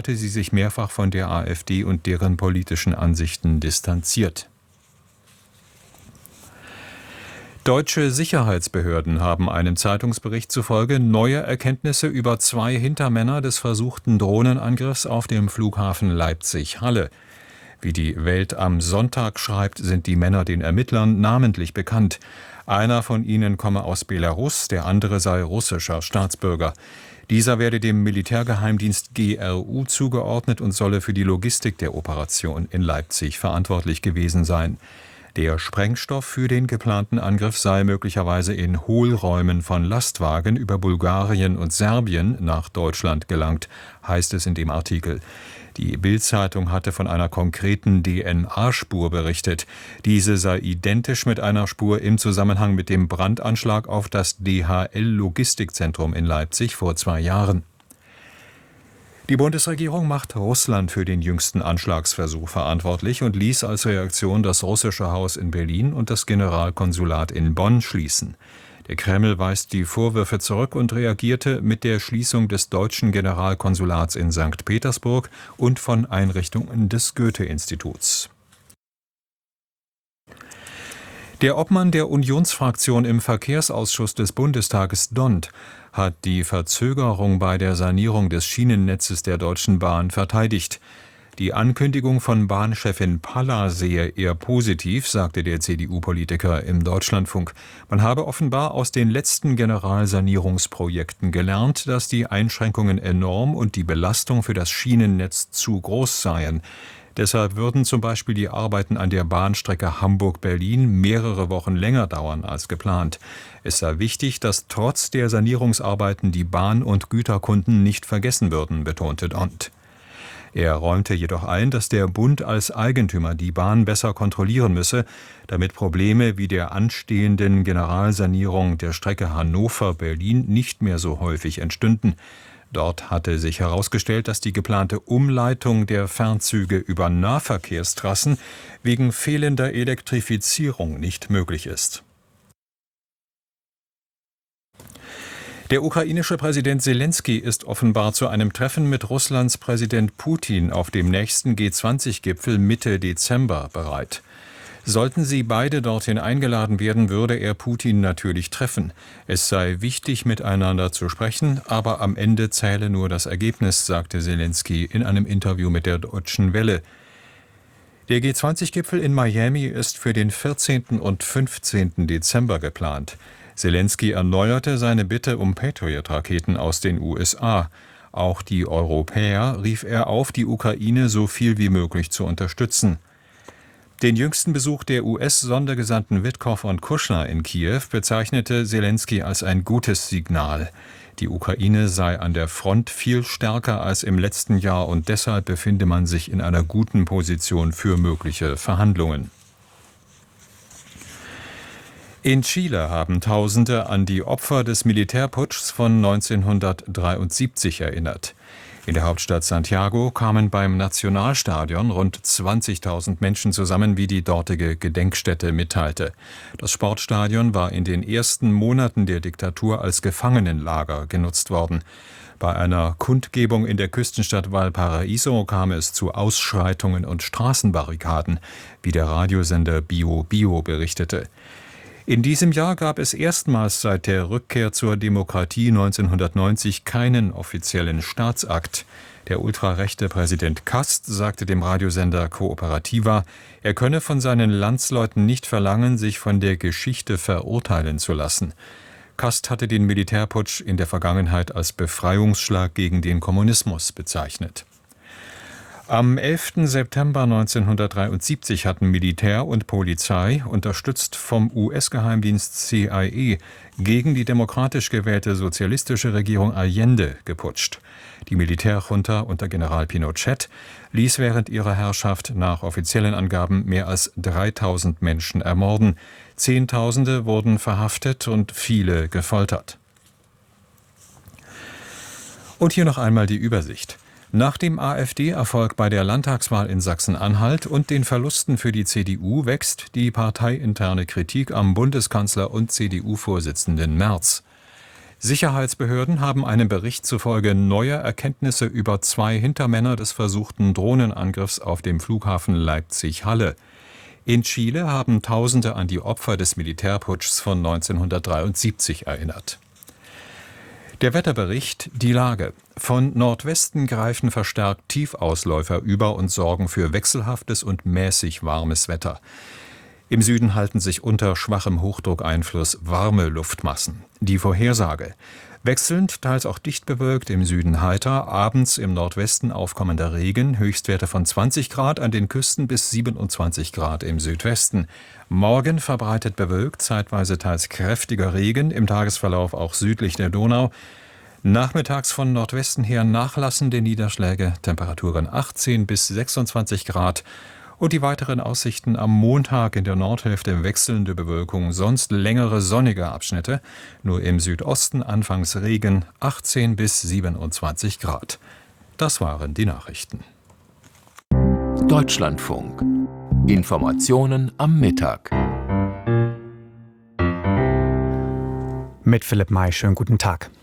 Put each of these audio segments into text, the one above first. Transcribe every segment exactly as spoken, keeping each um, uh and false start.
hatte sie sich mehrfach von der AfD und deren politischen Ansichten distanziert. Deutsche Sicherheitsbehörden haben einem Zeitungsbericht zufolge neue Erkenntnisse über zwei Hintermänner des versuchten Drohnenangriffs auf dem Flughafen Leipzig-Halle. Wie die Welt am Sonntag schreibt, sind die Männer den Ermittlern namentlich bekannt. Einer von ihnen komme aus Belarus, der andere sei russischer Staatsbürger. Dieser werde dem Militärgeheimdienst G R U zugeordnet und solle für die Logistik der Operation in Leipzig verantwortlich gewesen sein. Der Sprengstoff für den geplanten Angriff sei möglicherweise in Hohlräumen von Lastwagen über Bulgarien und Serbien nach Deutschland gelangt, heißt es in dem Artikel. Die Bild-Zeitung hatte von einer konkreten D N A-Spur berichtet. Diese sei identisch mit einer Spur im Zusammenhang mit dem Brandanschlag auf das D H L-Logistikzentrum in Leipzig vor zwei Jahren. Die Bundesregierung macht Russland für den jüngsten Anschlagsversuch verantwortlich und ließ als Reaktion das russische Haus in Berlin und das Generalkonsulat in Bonn schließen. Der Kreml weist die Vorwürfe zurück und reagierte mit der Schließung des deutschen Generalkonsulats in Sankt Petersburg und von Einrichtungen des Goethe-Instituts. Der Obmann der Unionsfraktion im Verkehrsausschuss des Bundestages D O N T hat die Verzögerung bei der Sanierung des Schienennetzes der Deutschen Bahn verteidigt. Die Ankündigung von Bahnchefin Palla sehe eher positiv, sagte der C D U-Politiker im Deutschlandfunk. Man habe offenbar aus den letzten Generalsanierungsprojekten gelernt, dass die Einschränkungen enorm und die Belastung für das Schienennetz zu groß seien. Deshalb würden zum Beispiel die Arbeiten an der Bahnstrecke Hamburg-Berlin mehrere Wochen länger dauern als geplant. Es sei wichtig, dass trotz der Sanierungsarbeiten die Bahn- und Güterkunden nicht vergessen würden, betonte D O N T. Er räumte jedoch ein, dass der Bund als Eigentümer die Bahn besser kontrollieren müsse, damit Probleme wie der anstehenden Generalsanierung der Strecke Hannover-Berlin nicht mehr so häufig entstünden. Dort hatte sich herausgestellt, dass die geplante Umleitung der Fernzüge über Nahverkehrstrassen wegen fehlender Elektrifizierung nicht möglich ist. Der ukrainische Präsident Selenskyj ist offenbar zu einem Treffen mit Russlands Präsident Putin auf dem nächsten G zwanzig Gipfel Mitte Dezember bereit. Sollten sie beide dorthin eingeladen werden, würde er Putin natürlich treffen. Es sei wichtig, miteinander zu sprechen, aber am Ende zähle nur das Ergebnis, sagte Selenskyj in einem Interview mit der Deutschen Welle. Der G zwanzig Gipfel in Miami ist für den vierzehnten und fünfzehnten Dezember geplant. Selenskyj erneuerte seine Bitte um Patriot-Raketen aus den U S A. Auch die Europäer rief er auf, die Ukraine so viel wie möglich zu unterstützen. Den jüngsten Besuch der U S-Sondergesandten Witkow und Kushner in Kiew bezeichnete Selenskyj als ein gutes Signal. Die Ukraine sei an der Front viel stärker als im letzten Jahr und deshalb befinde man sich in einer guten Position für mögliche Verhandlungen. In Chile haben Tausende an die Opfer des Militärputschs von neunzehnhundertdreiundsiebzig erinnert. In der Hauptstadt Santiago kamen beim Nationalstadion rund zwanzigtausend Menschen zusammen, wie die dortige Gedenkstätte mitteilte. Das Sportstadion war in den ersten Monaten der Diktatur als Gefangenenlager genutzt worden. Bei einer Kundgebung in der Küstenstadt Valparaíso kam es zu Ausschreitungen und Straßenbarrikaden, wie der Radiosender Bio Bio berichtete. In diesem Jahr gab es erstmals seit der Rückkehr zur Demokratie neunzehnhundertneunzig keinen offiziellen Staatsakt. Der ultrarechte Präsident Kast sagte dem Radiosender Cooperativa, er könne von seinen Landsleuten nicht verlangen, sich von der Geschichte verurteilen zu lassen. Kast hatte den Militärputsch in der Vergangenheit als Befreiungsschlag gegen den Kommunismus bezeichnet. Am elften September neunzehnhundertdreiundsiebzig hatten Militär und Polizei, unterstützt vom U S-Geheimdienst C I A, gegen die demokratisch gewählte sozialistische Regierung Allende geputscht. Die Militärjunta unter General Pinochet ließ während ihrer Herrschaft nach offiziellen Angaben mehr als dreitausend Menschen ermorden. Zehntausende wurden verhaftet und viele gefoltert. Und hier noch einmal die Übersicht. Nach dem AfD-Erfolg bei der Landtagswahl in Sachsen-Anhalt und den Verlusten für die C D U wächst die parteiinterne Kritik am Bundeskanzler und C D U-Vorsitzenden Merz. Sicherheitsbehörden haben einem Bericht zufolge neue Erkenntnisse über zwei Hintermänner des versuchten Drohnenangriffs auf dem Flughafen Leipzig-Halle. In Chile haben Tausende an die Opfer des Militärputschs von neunzehnhundertdreiundsiebzig erinnert. Der Wetterbericht, die Lage. Von Nordwesten greifen verstärkt Tiefausläufer über und sorgen für wechselhaftes und mäßig warmes Wetter. Im Süden halten sich unter schwachem Hochdruckeinfluss warme Luftmassen. Die Vorhersage. Wechselnd, teils auch dicht bewölkt, im Süden heiter, abends im Nordwesten aufkommender Regen, Höchstwerte von zwanzig Grad an den Küsten bis siebenundzwanzig Grad im Südwesten. Morgen verbreitet bewölkt, zeitweise teils kräftiger Regen, im Tagesverlauf auch südlich der Donau. Nachmittags von Nordwesten her nachlassende Niederschläge, Temperaturen achtzehn bis sechsundzwanzig Grad. Und die weiteren Aussichten am Montag in der Nordhälfte wechselnde Bewölkung, sonst längere sonnige Abschnitte. Nur im Südosten anfangs Regen, achtzehn bis siebenundzwanzig Grad. Das waren die Nachrichten. Deutschlandfunk. Informationen am Mittag. Mit Philipp May, schönen guten Tag.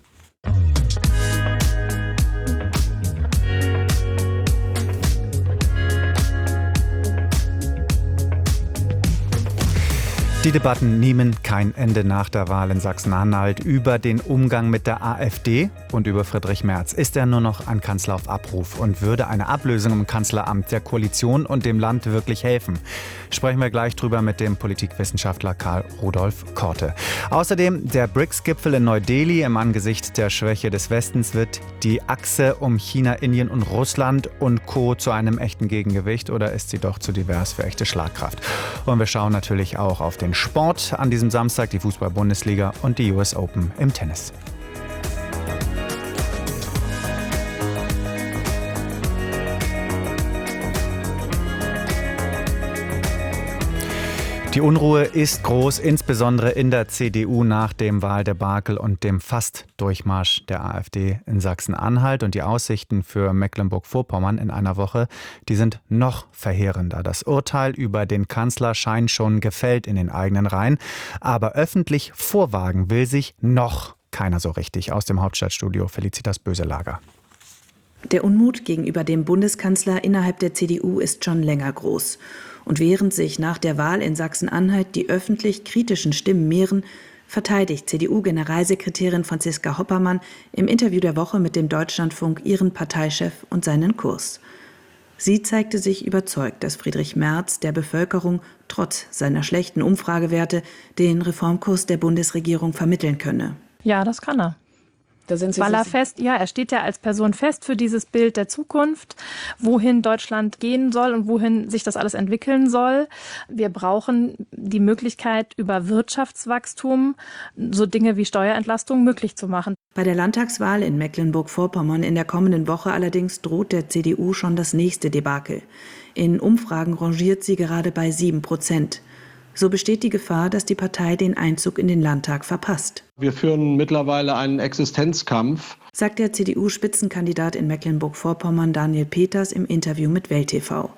Die Debatten nehmen kein Ende nach der Wahl in Sachsen-Anhalt über den Umgang mit der AfD und über Friedrich Merz. Ist er nur noch ein Kanzler auf Abruf und würde eine Ablösung im Kanzleramt der Koalition und dem Land wirklich helfen? Sprechen wir gleich drüber mit dem Politikwissenschaftler Karl Rudolf Korte. Außerdem der B R I C S-Gipfel in Neu-Delhi. Im Angesicht der Schwäche des Westens wird die Achse um China, Indien und Russland und Co. zu einem echten Gegengewicht, oder ist sie doch zu divers für echte Schlagkraft? Und wir schauen natürlich auch auf den Sport an diesem Samstag, die Fußball-Bundesliga und die U S Open im Tennis. Die Unruhe ist groß, insbesondere in der C D U nach dem Wahldebakel und dem Fast-Durchmarsch der AfD in Sachsen-Anhalt. Und die Aussichten für Mecklenburg-Vorpommern in einer Woche, die sind noch verheerender. Das Urteil über den Kanzler scheint schon gefällt in den eigenen Reihen. Aber öffentlich vorwagen will sich noch keiner so richtig. Aus dem Hauptstadtstudio Felicitas Böselager. Der Unmut gegenüber dem Bundeskanzler innerhalb der C D U ist schon länger groß. Und während sich nach der Wahl in Sachsen-Anhalt die öffentlich kritischen Stimmen mehren, verteidigt C D U-Generalsekretärin Franziska Hoppermann im Interview der Woche mit dem Deutschlandfunk ihren Parteichef und seinen Kurs. Sie zeigte sich überzeugt, dass Friedrich Merz der Bevölkerung trotz seiner schlechten Umfragewerte den Reformkurs der Bundesregierung vermitteln könne. Ja, das kann er. Da sind Sie Weil er fest, ja, er steht ja als Person fest für dieses Bild der Zukunft, wohin Deutschland gehen soll und wohin sich das alles entwickeln soll. Wir brauchen die Möglichkeit, über Wirtschaftswachstum so Dinge wie Steuerentlastung möglich zu machen. Bei der Landtagswahl in Mecklenburg-Vorpommern in der kommenden Woche allerdings droht der C D U schon das nächste Debakel. In Umfragen rangiert sie gerade bei sieben Prozent. So besteht die Gefahr, dass die Partei den Einzug in den Landtag verpasst. Wir führen mittlerweile einen Existenzkampf, sagt der C D U-Spitzenkandidat in Mecklenburg-Vorpommern Daniel Peters im Interview mit Welt T V.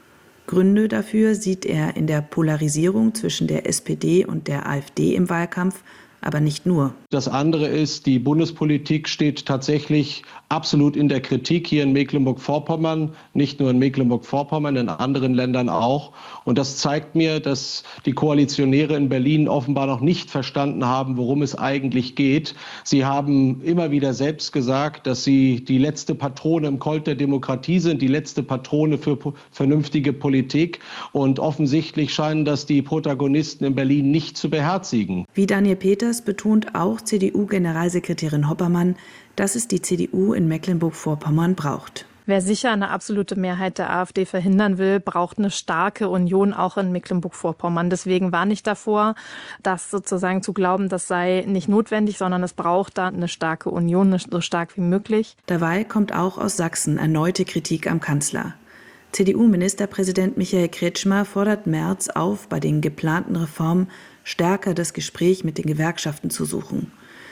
Gründe dafür sieht er in der Polarisierung zwischen der S P D und der AfD im Wahlkampf, aber nicht nur. Das andere ist, die Bundespolitik steht tatsächlich absolut in der Kritik hier in Mecklenburg-Vorpommern, nicht nur in Mecklenburg-Vorpommern, in anderen Ländern auch. Und das zeigt mir, dass die Koalitionäre in Berlin offenbar noch nicht verstanden haben, worum es eigentlich geht. Sie haben immer wieder selbst gesagt, dass sie die letzte Patrone im Colt der Demokratie sind, die letzte Patrone für vernünftige Politik. Und offensichtlich scheinen das die Protagonisten in Berlin nicht zu beherzigen. Wie Daniel Peters betont auch C D U-Generalsekretärin Hoppermann, dass es die C D U in Mecklenburg-Vorpommern braucht. Wer sicher eine absolute Mehrheit der AfD verhindern will, braucht eine starke Union auch in Mecklenburg-Vorpommern. Deswegen warne ich davor, das sozusagen zu glauben, das sei nicht notwendig, sondern es braucht da eine starke Union, so stark wie möglich. Dabei kommt auch aus Sachsen erneute Kritik am Kanzler. C D U-Ministerpräsident Michael Kretschmer fordert Merz auf, bei den geplanten Reformen stärker das Gespräch mit den Gewerkschaften zu suchen.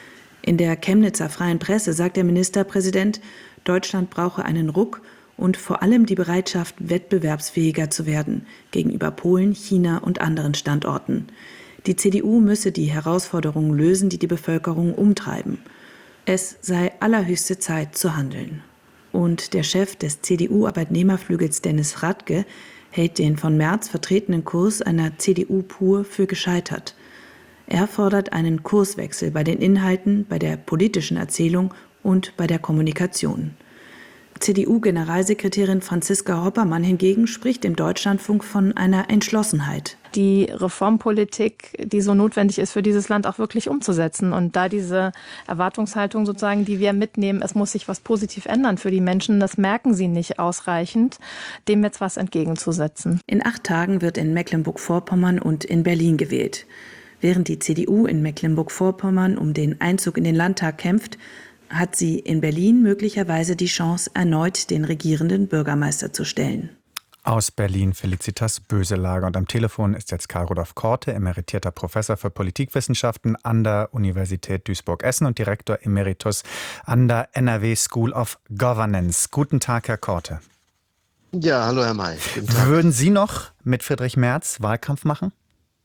In der Chemnitzer Freien Presse sagt der Ministerpräsident, Deutschland brauche einen Ruck und vor allem die Bereitschaft, wettbewerbsfähiger zu werden gegenüber Polen, China und anderen Standorten. Die C D U müsse die Herausforderungen lösen, die die Bevölkerung umtreiben. Es sei allerhöchste Zeit zu handeln. Und der Chef des C D U-Arbeitnehmerflügels Dennis Radke hält den von Merz vertretenen Kurs einer C D U pur für gescheitert. Er fordert einen Kurswechsel bei den Inhalten, bei der politischen Erzählung und bei der Kommunikation. C D U-Generalsekretärin Franziska Hoppermann hingegen spricht im Deutschlandfunk von einer Entschlossenheit. Die Reformpolitik, die so notwendig ist für dieses Land, auch wirklich umzusetzen. Und da diese Erwartungshaltung sozusagen, die wir mitnehmen, es muss sich was positiv ändern für die Menschen, das merken sie nicht ausreichend, dem jetzt was entgegenzusetzen. In acht Tagen wird in Mecklenburg-Vorpommern und in Berlin gewählt. Während die C D U in Mecklenburg-Vorpommern um den Einzug in den Landtag kämpft, hat sie in Berlin möglicherweise die Chance, erneut den regierenden Bürgermeister zu stellen. Aus Berlin Felicitas Böselager. Und am Telefon ist jetzt Karl Rudolf Korte, emeritierter Professor für Politikwissenschaften an der Universität Duisburg-Essen und Direktor Emeritus an der N R W School of Governance. Guten Tag, Herr Korte. Ja, hallo Herr May. Guten Tag. Würden Sie noch mit Friedrich Merz Wahlkampf machen?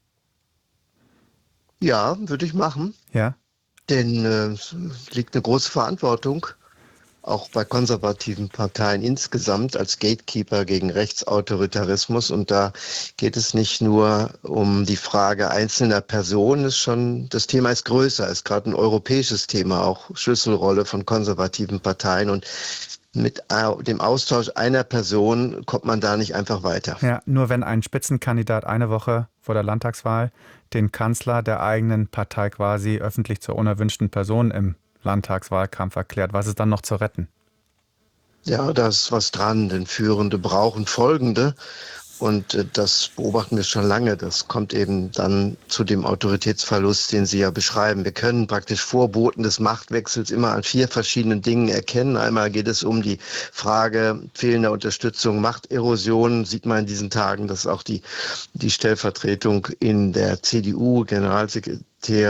Ja, würde ich machen. Ja. Denn äh, es liegt eine große Verantwortung, auch bei konservativen Parteien insgesamt, als Gatekeeper gegen Rechtsautoritarismus. Und da geht es nicht nur um die Frage einzelner Personen, ist schon, das Thema ist größer, ist gerade ein europäisches Thema, auch Schlüsselrolle von konservativen Parteien. Und mit dem Austausch einer Person kommt man da nicht einfach weiter. Ja, nur wenn ein Spitzenkandidat eine Woche vor der Landtagswahl den Kanzler der eigenen Partei quasi öffentlich zur unerwünschten Person im Landtagswahlkampf erklärt, was ist dann noch zu retten? Ja, da ist was dran, denn Führende brauchen Folgende. Und äh, das beobachten wir schon lange. Das kommt eben dann zu dem Autoritätsverlust, den Sie ja beschreiben. Wir können praktisch Vorboten des Machtwechsels immer an vier verschiedenen Dingen erkennen. Einmal geht es um die Frage fehlender Unterstützung, Machterosion. Sieht man in diesen Tagen, dass auch die, die Stellvertretung in der C D U, Generalsekretär,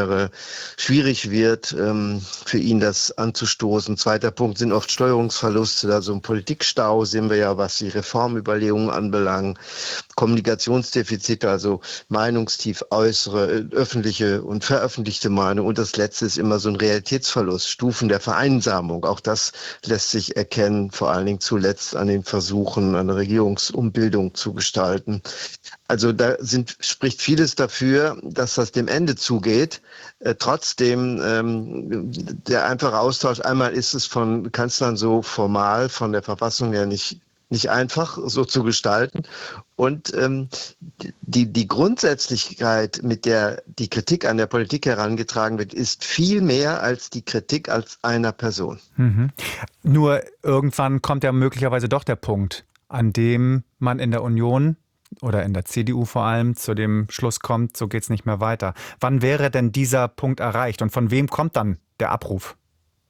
schwierig wird, ähm, für ihn das anzustoßen. Zweiter Punkt sind oft Steuerungsverluste, also ein Politikstau sehen wir ja, was die Reformüberlegungen anbelangt. Kommunikationsdefizite, also Meinungstief, äußere, öffentliche und veröffentlichte Meinung. Und das Letzte ist immer so ein Realitätsverlust, Stufen der Vereinsamung. Auch das lässt sich erkennen, vor allen Dingen zuletzt an den Versuchen, eine Regierungsumbildung zu gestalten. Also da sind, spricht vieles dafür, dass das dem Ende zugeht. Äh, trotzdem, ähm, der einfache Austausch, einmal ist es von Kanzlern so formal, von der Verfassung her nicht nicht einfach so zu gestalten. Und ähm, die, die Grundsätzlichkeit, mit der die Kritik an der Politik herangetragen wird, ist viel mehr als die Kritik als einer Person. Mhm. Nur irgendwann kommt ja möglicherweise doch der Punkt, an dem man in der Union oder in der C D U vor allem zu dem Schluss kommt, so geht es nicht mehr weiter. Wann wäre denn dieser Punkt erreicht und von wem kommt dann der Abruf?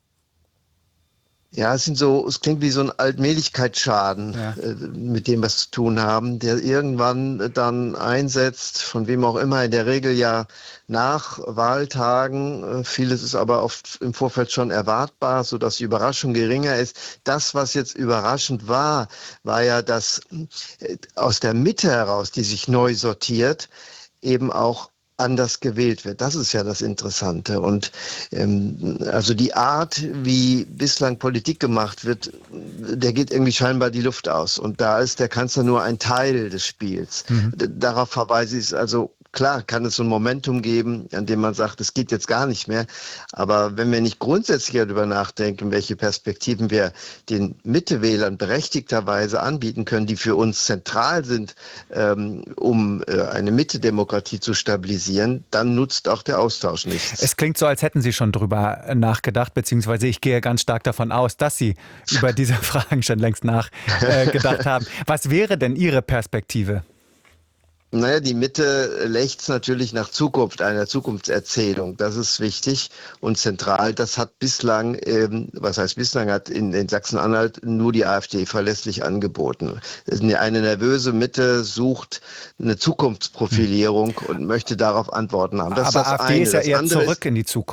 Ja, es sind so, es klingt wie so ein Allmählichkeitsschaden, ja. äh, mit dem wir es zu tun haben, der irgendwann dann einsetzt, von wem auch immer, in der Regel ja nach Wahltagen. Äh, vieles ist aber oft im Vorfeld schon erwartbar, sodass die Überraschung geringer ist. Das, was jetzt überraschend war, war ja, dass äh, aus der Mitte heraus, die sich neu sortiert, eben auch anders gewählt wird. Das ist ja das Interessante. Und ähm, also die Art, wie bislang Politik gemacht wird, der geht irgendwie scheinbar die Luft aus. Und da ist der Kanzler nur ein Teil des Spiels. Mhm. Darauf verweise ich, also klar, kann es so ein Momentum geben, an dem man sagt, es geht jetzt gar nicht mehr. Aber wenn wir nicht grundsätzlich darüber nachdenken, welche Perspektiven wir den Mittewählern berechtigterweise anbieten können, die für uns zentral sind, ähm, um äh, eine Mittedemokratie zu stabilisieren, dann nutzt auch der Austausch nichts. Es klingt so, als hätten Sie schon drüber nachgedacht, beziehungsweise ich gehe ganz stark davon aus, dass Sie über diese Fragen schon längst nachgedacht haben. Was wäre denn Ihre Perspektive? Naja, die Mitte lechzt natürlich nach Zukunft, einer Zukunftserzählung. Das ist wichtig und zentral. Das hat bislang, ähm, was heißt bislang, hat in, in Sachsen-Anhalt nur die AfD verlässlich angeboten. Eine nervöse Mitte sucht eine Zukunftsprofilierung und möchte darauf Antworten haben. Das Aber ist das AfD eine. ist ja das eher andere zurück ist, in die Zukunft.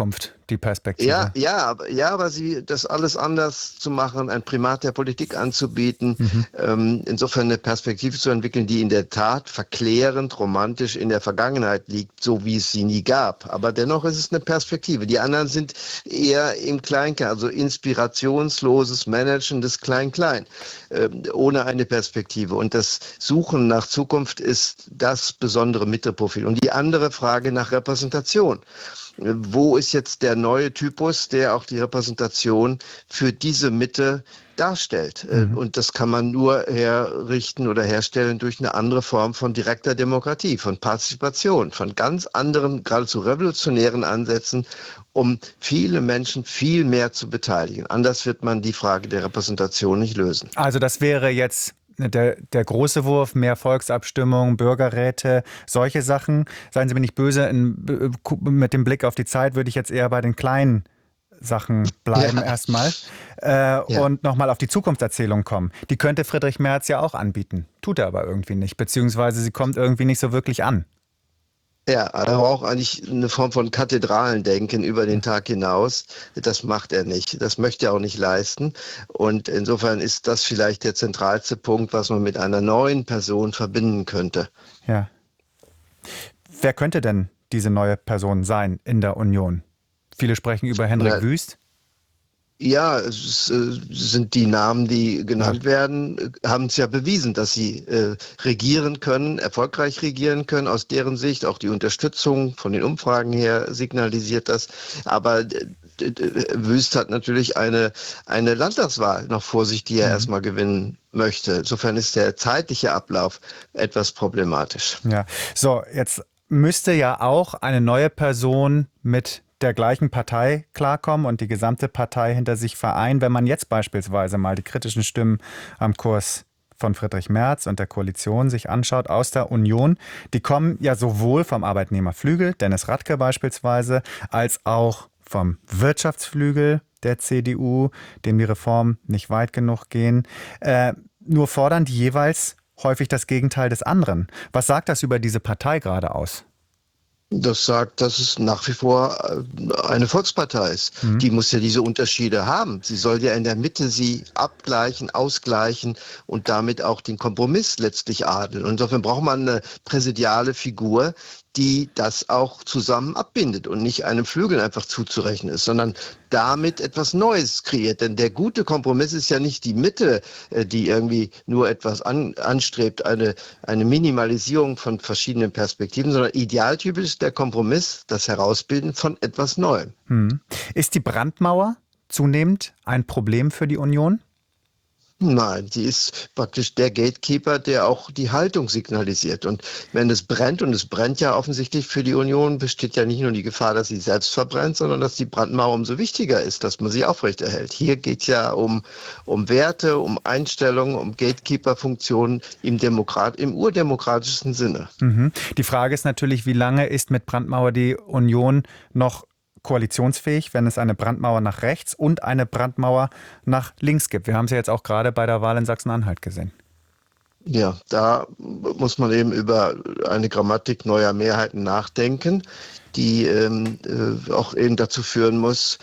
die Perspektive. Ja, ja, aber, ja, aber sie, das alles anders zu machen, ein Primat der Politik anzubieten, mhm. ähm, insofern eine Perspektive zu entwickeln, die in der Tat verklärend, romantisch in der Vergangenheit liegt, so wie es sie nie gab. Aber dennoch ist es eine Perspektive. Die anderen sind eher im Kleinklein, also inspirationsloses Managen des Klein-Klein, ähm, ohne eine Perspektive. Und das Suchen nach Zukunft ist das besondere Mitteprofil. Und die andere Frage nach Repräsentation. Wo ist jetzt der neue Typus, der auch die Repräsentation für diese Mitte darstellt? Mhm. Und das kann man nur herrichten oder herstellen durch eine andere Form von direkter Demokratie, von Partizipation, von ganz anderen, geradezu revolutionären Ansätzen, um viele Menschen viel mehr zu beteiligen. Anders wird man die Frage der Repräsentation nicht lösen. Also das wäre jetzt Der, der große Wurf, mehr Volksabstimmung, Bürgerräte, solche Sachen. Seien Sie mir nicht böse, in, mit dem Blick auf die Zeit würde ich jetzt eher bei den kleinen Sachen bleiben ja. erstmal äh, ja. und nochmal auf die Zukunftserzählung kommen. Die könnte Friedrich Merz ja auch anbieten, tut er aber irgendwie nicht, beziehungsweise sie kommt irgendwie nicht so wirklich an. Ja, er braucht eigentlich eine Form von Kathedralendenken über den Tag hinaus. Das macht er nicht. Das möchte er auch nicht leisten. Und insofern ist das vielleicht der zentralste Punkt, was man mit einer neuen Person verbinden könnte. Ja. Wer könnte denn diese neue Person sein in der Union? Viele sprechen über Hendrik Na, Wüst. Ja, es äh, sind die Namen, die genannt ja. werden, haben es ja bewiesen, dass sie äh, regieren können, erfolgreich regieren können, aus deren Sicht. Auch die Unterstützung von den Umfragen her signalisiert das. Aber äh, Wüst hat natürlich eine, eine Landtagswahl noch vor sich, die er mhm. erstmal gewinnen möchte. Insofern ist der zeitliche Ablauf etwas problematisch. Ja, so, jetzt müsste ja auch eine neue Person mit der gleichen Partei klarkommen und die gesamte Partei hinter sich vereinen. Wenn man jetzt beispielsweise mal die kritischen Stimmen am Kurs von Friedrich Merz und der Koalition sich anschaut aus der Union, die kommen ja sowohl vom Arbeitnehmerflügel, Dennis Radke beispielsweise, als auch vom Wirtschaftsflügel der C D U, dem die Reformen nicht weit genug gehen. Äh, nur fordern die jeweils häufig das Gegenteil des anderen. Was sagt das über diese Partei gerade aus? Das sagt, dass es nach wie vor eine Volkspartei ist. Mhm. Die muss ja diese Unterschiede haben. Sie soll ja in der Mitte sie abgleichen, ausgleichen und damit auch den Kompromiss letztlich adeln. Und insofern braucht man eine präsidiale Figur, die das auch zusammen abbindet und nicht einem Flügel einfach zuzurechnen ist, sondern damit etwas Neues kreiert. Denn der gute Kompromiss ist ja nicht die Mitte, die irgendwie nur etwas an, anstrebt, eine, eine Minimalisierung von verschiedenen Perspektiven, sondern idealtypisch ist der Kompromiss, das Herausbilden von etwas Neuem. Hm. Ist die Brandmauer zunehmend ein Problem für die Union? Nein, die ist praktisch der Gatekeeper, der auch die Haltung signalisiert. Und wenn es brennt, und es brennt ja offensichtlich für die Union, besteht ja nicht nur die Gefahr, dass sie selbst verbrennt, sondern dass die Brandmauer umso wichtiger ist, dass man sie aufrechterhält. Hier geht es ja um, um Werte, um Einstellungen, um Gatekeeper-Funktionen im, Demokrat, im urdemokratischsten Sinne. Mhm. Die Frage ist natürlich, wie lange ist mit Brandmauer die Union noch koalitionsfähig, wenn es eine Brandmauer nach rechts und eine Brandmauer nach links gibt. Wir haben es ja jetzt auch gerade bei der Wahl in Sachsen-Anhalt gesehen. Ja, da muss man eben über eine Grammatik neuer Mehrheiten nachdenken, die ähm, äh, auch eben dazu führen muss,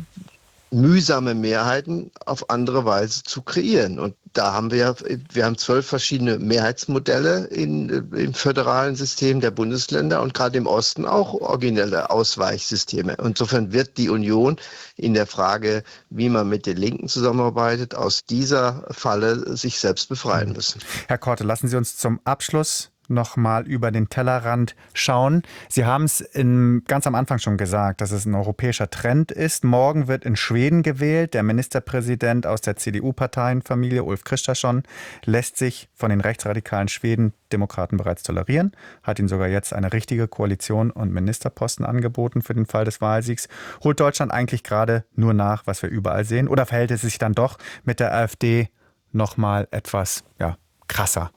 mühsame Mehrheiten auf andere Weise zu kreieren. Und da haben wir, wir haben zwölf verschiedene Mehrheitsmodelle in, im föderalen System der Bundesländer und gerade im Osten auch originelle Ausweichsysteme. Insofern wird die Union in der Frage, wie man mit den Linken zusammenarbeitet, aus dieser Falle sich selbst befreien müssen. Herr Korte, lassen Sie uns zum Abschluss noch mal über den Tellerrand schauen. Sie haben es in, ganz am Anfang schon gesagt, dass es ein europäischer Trend ist. Morgen wird in Schweden gewählt. Der Ministerpräsident aus der C D U-Parteienfamilie, Ulf Kristersson, lässt sich von den rechtsradikalen Schweden-Demokraten bereits tolerieren, hat ihnen sogar jetzt eine richtige Koalition und Ministerposten angeboten für den Fall des Wahlsiegs. Holt Deutschland eigentlich gerade nur nach, was wir überall sehen? Oder verhält es sich dann doch mit der AfD noch mal etwas ja, krasser?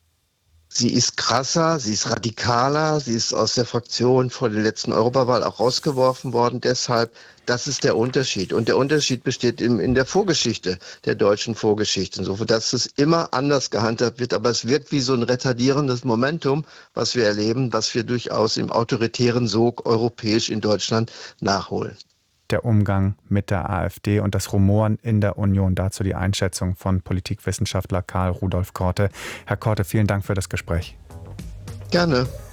Sie ist krasser, sie ist radikaler, sie ist aus der Fraktion vor der letzten Europawahl auch rausgeworfen worden. Deshalb, das ist der Unterschied. Und der Unterschied besteht in, in der Vorgeschichte, der deutschen Vorgeschichte. Insofern, dass es immer anders gehandhabt wird, aber es wirkt wie so ein retardierendes Momentum, was wir erleben, was wir durchaus im autoritären Sog europäisch in Deutschland nachholen. der Umgang mit der AfD und das Rumoren in der Union. Dazu die Einschätzung von Politikwissenschaftler Karl Rudolf Korte. Herr Korte, vielen Dank für das Gespräch. Gerne.